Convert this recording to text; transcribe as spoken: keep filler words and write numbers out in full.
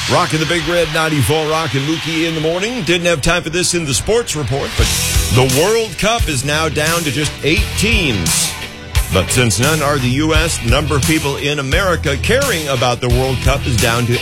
Rocking the Big Red ninety-four, Rock and Mookie in the morning. Didn't have time for this in the sports report, but the World Cup is now down to just eight teams. But since none are the U S, the number of people in America caring about the World Cup is down to